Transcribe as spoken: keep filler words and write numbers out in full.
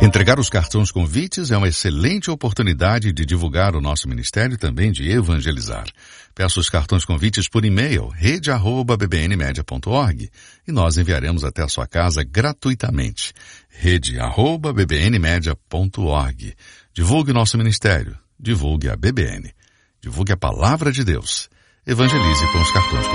Entregar os cartões convites é uma excelente oportunidade de divulgar o nosso ministério e também de evangelizar. Peça os cartões convites por e-mail, rede arroba b b n media ponto org, e nós enviaremos até a sua casa gratuitamente. rede arroba b b n media ponto org. Divulgue o nosso ministério, divulgue a B B N. Divulgue a palavra de Deus. Evangelize com os cartões convites.